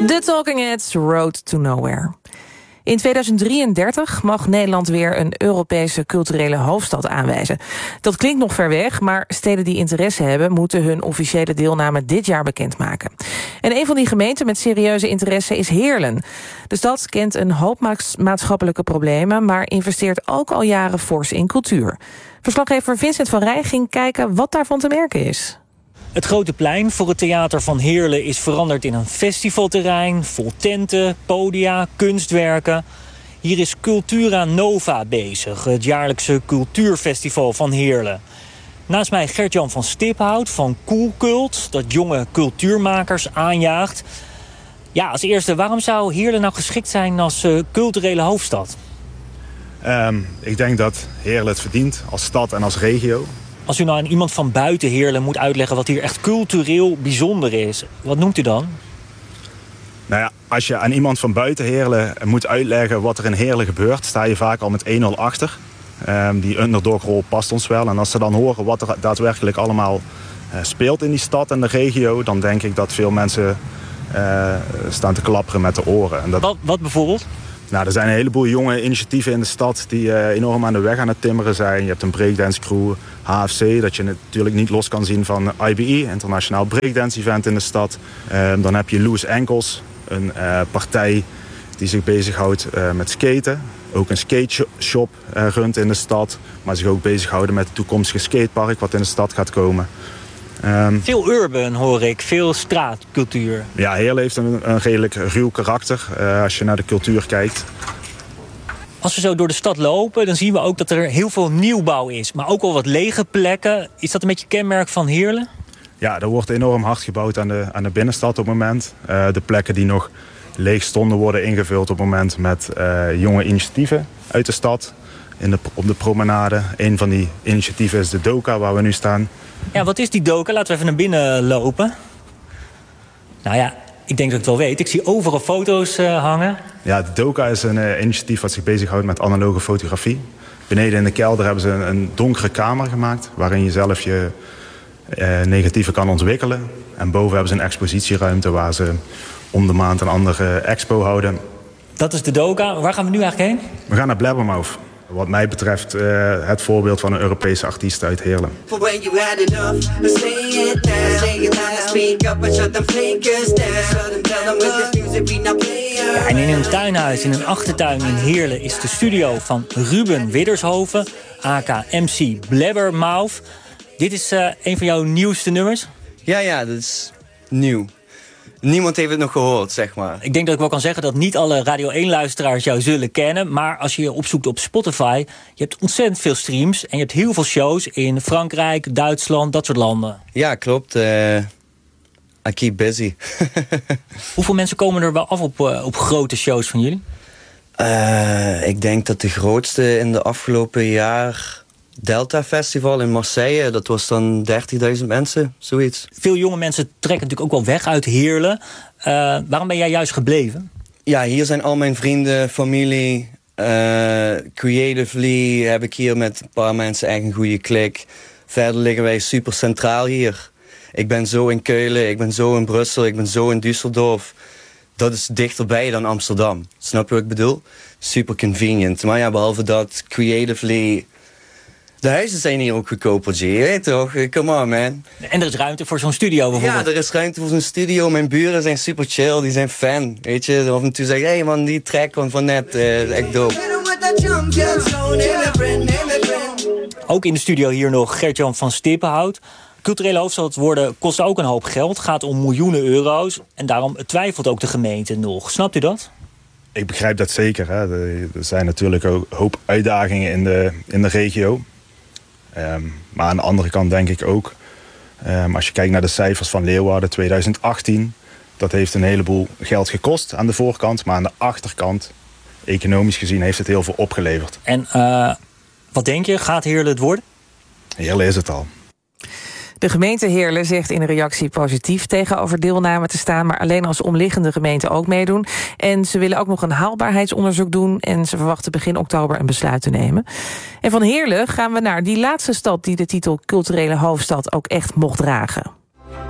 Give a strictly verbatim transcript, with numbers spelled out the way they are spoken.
The Talking Heads, Road to Nowhere. In tweeduizend drieëndertig mag Nederland weer een Europese culturele hoofdstad aanwijzen. Dat klinkt nog ver weg, maar steden die interesse hebben moeten hun officiële deelname dit jaar bekendmaken. En een van die gemeenten met serieuze interesse is Heerlen. De stad kent een hoop maatschappelijke problemen, maar investeert ook al jaren fors in cultuur. Verslaggever Vincent van Rij ging kijken wat daarvan te merken is. Het grote plein voor het theater van Heerlen is veranderd in een festivalterrein, vol tenten, podia, kunstwerken. Hier is Cultura Nova bezig, het jaarlijkse cultuurfestival van Heerlen. Naast mij Gert-Jan van Stiphout van Coolcult, dat jonge cultuurmakers aanjaagt. Ja, als eerste, waarom zou Heerlen nou geschikt zijn als uh, culturele hoofdstad? Um, ik denk dat Heerlen het verdient als stad en als regio. Als u nou aan iemand van buiten Heerlen moet uitleggen wat hier echt cultureel bijzonder is, wat noemt u dan? Nou ja, als je aan iemand van buiten Heerlen moet uitleggen wat er in Heerlen gebeurt, sta je vaak al met één nul achter. Um, die underdogrol past ons wel. En als ze dan horen wat er daadwerkelijk allemaal uh, speelt in die stad en de regio, dan denk ik dat veel mensen uh, staan te klapperen met de oren. En dat... wat, wat bijvoorbeeld? Nou, er zijn een heleboel jonge initiatieven in de stad die uh, enorm aan de weg aan het timmeren zijn. Je hebt een breakdance crew, H F C, dat je natuurlijk niet los kan zien van I B E, internationaal breakdance event in de stad. Uh, dan heb je Loose Ankles, een uh, partij die zich bezighoudt uh, met skaten. Ook een skateshop uh, runt in de stad, maar zich ook bezighouden met het toekomstige skatepark wat in de stad gaat komen. Um, veel urban hoor ik, veel straatcultuur. Ja, Heerlen heeft een, een redelijk ruw karakter uh, als je naar de cultuur kijkt. Als we zo door de stad lopen, dan zien we ook dat er heel veel nieuwbouw is. Maar ook wel wat lege plekken. Is dat een beetje kenmerk van Heerlen? Ja, er wordt enorm hard gebouwd aan de, aan de binnenstad op het moment. Uh, de plekken die nog leeg stonden worden ingevuld op het moment met uh, jonge initiatieven uit de stad. In de, op de promenade. Een van die initiatieven is de Doka, waar we nu staan. Ja, wat is die Doka? Laten we even naar binnen lopen. Nou ja, ik denk dat ik het wel weet. Ik zie overal foto's uh, hangen. Ja, de Doka is een uh, initiatief wat zich bezighoudt met analoge fotografie. Beneden in de kelder hebben ze een, een donkere kamer gemaakt, waarin je zelf je uh, negatieven kan ontwikkelen. En boven hebben ze een expositieruimte waar ze om de maand een andere expo houden. Dat is de Doka. Waar gaan we nu eigenlijk heen? We gaan naar Blabbermouth. Wat mij betreft uh, het voorbeeld van een Europese artiest uit Heerlen. Ja, en in een tuinhuis, in een achtertuin in Heerlen, is de studio van Ruben Widdershoven, aka M C Blabbermouth. Dit is uh, een van jouw nieuwste nummers? Ja, ja, dat is nieuw. Niemand heeft het nog gehoord, zeg maar. Ik denk dat ik wel kan zeggen dat niet alle Radio één-luisteraars jou zullen kennen. Maar als je je opzoekt op Spotify, je hebt ontzettend veel streams. En je hebt heel veel shows in Frankrijk, Duitsland, dat soort landen. Ja, klopt. Uh, I keep busy. Hoeveel mensen komen er wel af op, uh, op grote shows van jullie? Uh, ik denk dat de grootste in de afgelopen jaar... Delta Festival in Marseille, dat was dan dertigduizend mensen, zoiets. Veel jonge mensen trekken natuurlijk ook wel weg uit Heerlen. Uh, waarom ben jij juist gebleven? Ja, hier zijn al mijn vrienden, familie. Uh, creatively heb ik hier met een paar mensen echt een goede klik. Verder liggen wij super centraal hier. Ik ben zo in Keulen, ik ben zo in Brussel, ik ben zo in Düsseldorf. Dat is dichterbij dan Amsterdam. Snap je wat ik bedoel? Super convenient. Maar ja, behalve dat, creatively... De huizen zijn hier ook goedkoper, G. Je weet toch? Come on, man. En er is ruimte voor zo'n studio bijvoorbeeld. Ja, er is ruimte voor zo'n studio. Mijn buren zijn super chill. Die zijn fan. Weet je, af en toe zeg ik... Hé hey man, die track van net, uh, echt dope. Ook in de studio hier nog Gert-Jan van Stiphout. Culturele hoofdstad worden kost ook een hoop geld. Het gaat om miljoenen euro's. En daarom twijfelt ook de gemeente nog. Snapt u dat? Ik begrijp dat zeker. Hè. Er zijn natuurlijk ook een hoop uitdagingen in de, in de regio. Um, maar aan de andere kant denk ik ook... Um, als je kijkt naar de cijfers van Leeuwarden tweeduizend achttien... dat heeft een heleboel geld gekost aan de voorkant. Maar aan de achterkant, economisch gezien, heeft het heel veel opgeleverd. En uh, wat denk je? Gaat Heerlen het worden? Heerlen is het al. De gemeente Heerlen zegt in een reactie positief tegenover deelname te staan, maar alleen als omliggende gemeenten ook meedoen. En ze willen ook nog een haalbaarheidsonderzoek doen en ze verwachten begin oktober een besluit te nemen. En van Heerlen gaan we naar die laatste stad die de titel culturele hoofdstad ook echt mocht dragen.